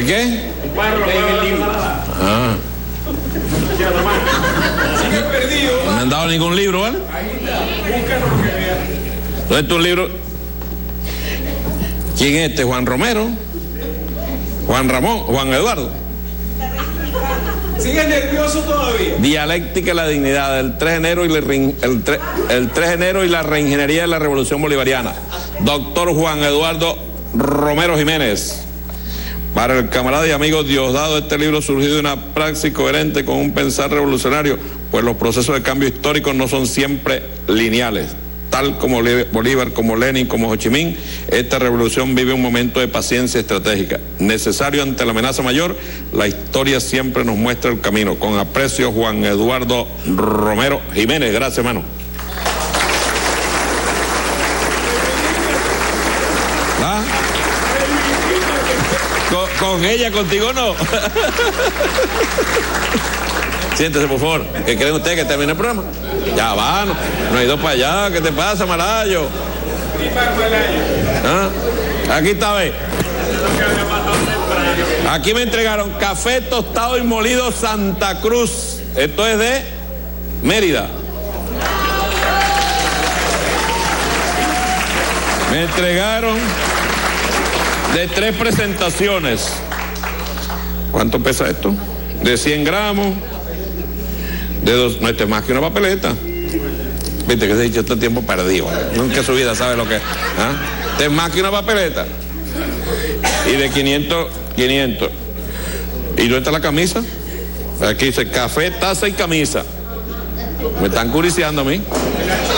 ¿De qué? Ah. No me han dado ningún libro, ¿vale? ¿Dónde está un libro? ¿Quién es este? ¿Juan Romero? ¿Juan Ramón? ¿Juan Eduardo? Sigue nervioso todavía. Dialéctica y la dignidad, el 3 de enero el 3 de enero y la reingeniería de la Revolución Bolivariana. Doctor Juan Eduardo Romero Jiménez. Para el camarada y amigo Diosdado, este libro surgió de una praxis coherente con un pensar revolucionario, pues los procesos de cambio histórico no son siempre lineales. Tal como Bolívar, como Lenin, como Ho Chi Minh, esta revolución vive un momento de paciencia estratégica. Necesario ante la amenaza mayor, la historia siempre nos muestra el camino. Con aprecio, Juan Eduardo Romero Jiménez. Gracias, hermano. ¿Ah? Con ella, contigo no. Siéntese, por favor. ¿Qué creen ustedes, que termine el programa? Ya va, no hay dos para allá. ¿Qué te pasa, Malayo? ¿Ah? Aquí está, ve. Aquí me entregaron café tostado y molido Santa Cruz. Esto es de Mérida. Me entregaron de 3 presentaciones. ¿Cuánto pesa esto? De 100 gramos. De 2, no, esto es más que una papeleta. Viste que se ha dicho este tiempo perdido. Nunca en su vida sabe lo que es. ¿Ah? Esto es más que una papeleta. Y de 500. ¿Y dónde está la camisa? Aquí dice café, taza y camisa. Me están curiciando a mí.